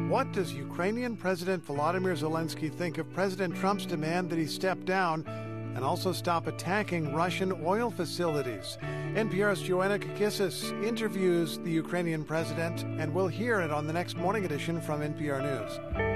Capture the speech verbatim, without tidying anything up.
What does Ukrainian President Volodymyr Zelensky think of President Trump's demand that he step down and also stop attacking Russian oil facilities? N P R's Joanna Kakissis interviews the Ukrainian president, and we'll hear it on the next morning edition from N P R News.